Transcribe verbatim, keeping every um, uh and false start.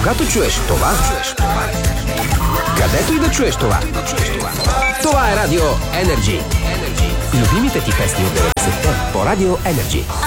Когато чуеш това, където и да чуеш това, това е Радио Енерджи. Любимите ти песни от деветдесетте по Радио Енерджи.